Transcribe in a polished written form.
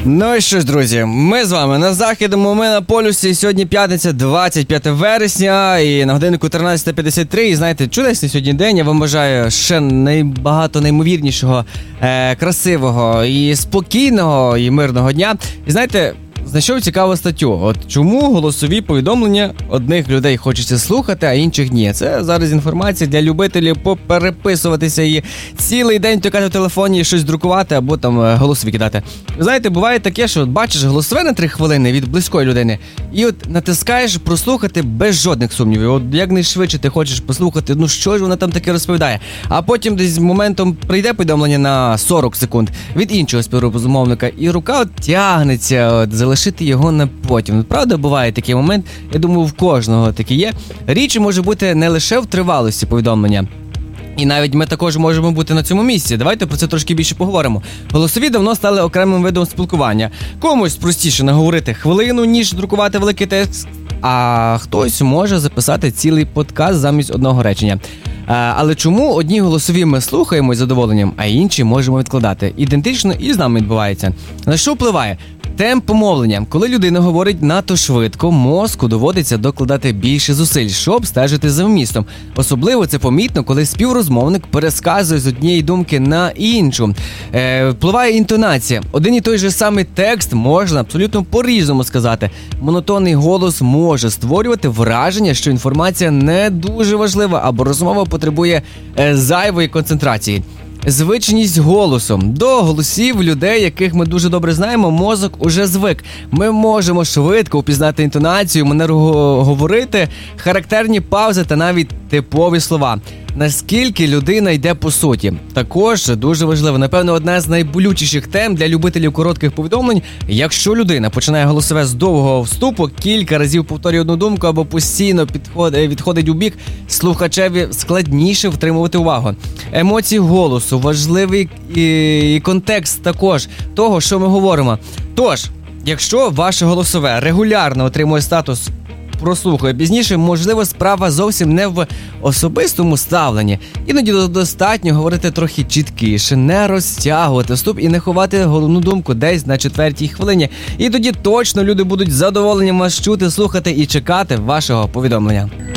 Ну і що ж, друзі, ми з вами на Західному, ми на полюсі. Сьогодні п'ятниця, 25 вересня, і на годиннику 13:53. І знаєте, чудесний сьогодні день. Я вам бажаю ще багато неймовірнішого, красивого і спокійного і мирного дня. І знаєте, знайшов цікаву статтю. От чому голосові повідомлення одних людей хочеться слухати, а інших ні. Це зараз інформація для любителів попереписуватися і цілий день тикати в телефоні і щось друкувати або там голосові кидати. Ви знаєте, буває таке, що от бачиш голосове на 3 хвилини від близької людини і от натискаєш прослухати без жодних сумнівів. От якнайшвидше ти хочеш послухати, ну що ж вона там таке розповідає. А потім десь моментом прийде повідомлення на 40 секунд від іншого співрозмовника і рука от тягнеться, от залишити його на потім. Правда, буває такий момент, я думаю, в кожного такий є. Річ може бути не лише в тривалості повідомлення. І навіть ми також можемо бути на цьому місці. Давайте про це трошки більше поговоримо. Голосові давно стали окремим видом спілкування. Комусь простіше наговорити хвилину, ніж друкувати великий текст, а хтось може записати цілий подкаст замість одного речення. Але чому одні голосові ми слухаємо із задоволенням, а інші можемо відкладати? Ідентично і з нами відбувається. На що впливає? Темп мовлення. Коли людина говорить надто швидко, мозку доводиться докладати більше зусиль, щоб стежити за вмістом. Особливо це помітно, коли співрозмовник пересказує з однієї думки на іншу. Впливає інтонація. Один і той же самий текст можна абсолютно по-різному сказати. Монотонний голос може створювати враження, що інформація не дуже важлива або розмова потребує зайвої концентрації. Звичність голосом. До голосів людей, яких ми дуже добре знаємо, мозок уже звик. Ми можемо швидко впізнати інтонацію, манеру говорити, характерні паузи та навіть типові слова. Наскільки людина йде по суті. Також дуже важливо, напевно, одна з найболючіших тем для любителів коротких повідомлень. Якщо людина починає голосове з довгого вступу, кілька разів повторює одну думку або постійно відходить у бік, слухачеві складніше втримувати увагу. Емоції голосу, важливий і контекст також того, що ми говоримо. Тож, якщо ваше голосове регулярно отримує статус прослухає пізніше, можливо, справа зовсім не в особистому ставленні. Іноді достатньо говорити трохи чіткіше, не розтягувати вступ і не ховати головну думку десь на 4-й хвилині. І тоді точно люди будуть з задоволенням вас чути, слухати і чекати вашого повідомлення.